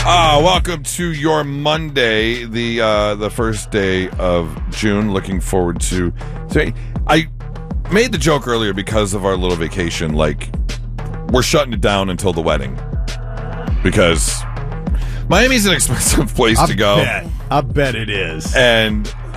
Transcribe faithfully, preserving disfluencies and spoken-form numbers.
Uh, welcome to your Monday, the uh, the first day of June. Looking forward to today. I made the joke earlier because of our little vacation. Like, we're shutting it down until the wedding because Miami's an expensive place I to go. Bet. I bet it is. And